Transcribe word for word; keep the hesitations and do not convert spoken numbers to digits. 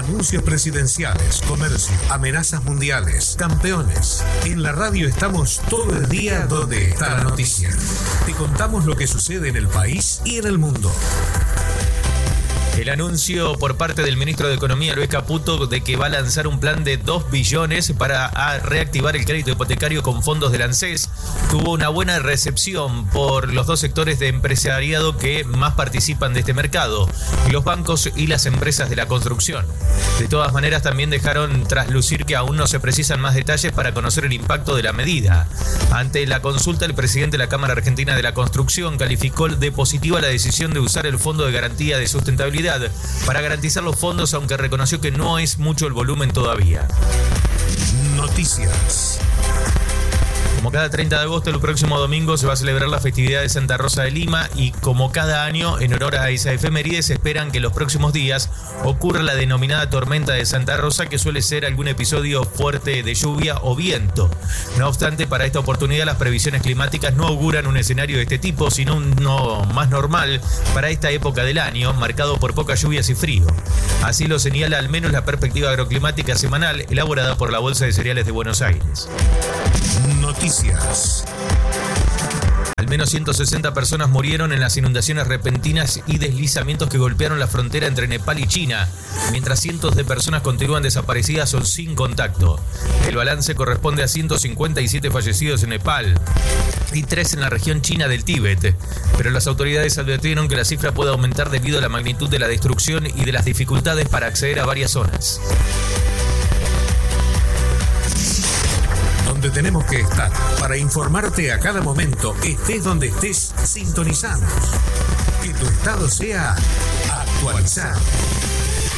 Anuncios presidenciales, comercio, amenazas mundiales, campeones. En la radio estamos todo el día donde está la noticia. Te contamos lo que sucede en el país y en el mundo. El anuncio por parte del ministro de Economía, Luis Caputo, de que va a lanzar un plan de dos billones para reactivar el crédito hipotecario con fondos del ANSES tuvo una buena recepción por los dos sectores de empresariado que más participan de este mercado, los bancos y las empresas de la construcción. De todas maneras, también dejaron traslucir que aún no se precisan más detalles para conocer el impacto de la medida. Ante la consulta, el presidente de la Cámara Argentina de la Construcción calificó de positiva la decisión de usar el Fondo de Garantía de Sustentabilidad para garantizar los fondos, aunque reconoció que no es mucho el volumen todavía. Noticias. Como cada treinta de agosto, el próximo domingo se va a celebrar la festividad de Santa Rosa de Lima y como cada año, en honor a esa efeméride, se esperan que en los próximos días ocurra la denominada tormenta de Santa Rosa, que suele ser algún episodio fuerte de lluvia o viento. No obstante, para esta oportunidad las previsiones climáticas no auguran un escenario de este tipo, sino uno más normal para esta época del año, marcado por pocas lluvias y frío. Así lo señala al menos la perspectiva agroclimática semanal elaborada por la Bolsa de Cereales de Buenos Aires. Noticias. Al menos ciento sesenta personas murieron en las inundaciones repentinas y deslizamientos que golpearon la frontera entre Nepal y China, mientras cientos de personas continúan desaparecidas o sin contacto. El balance corresponde a ciento cincuenta y siete fallecidos en Nepal y tres en la región china del Tíbet, pero las autoridades advirtieron que la cifra puede aumentar debido a la magnitud de la destrucción y de las dificultades para acceder a varias zonas. Donde tenemos que estar para informarte a cada momento, estés donde estés, sintonizados. Que tu estado sea actualizado.